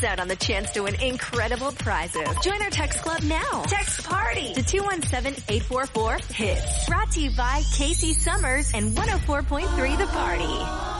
out on the chance to win incredible prizes. Join our text club now. Text PARTY to 217-844-HITS. Brought to you by Casey Summers and 104.3 The Party.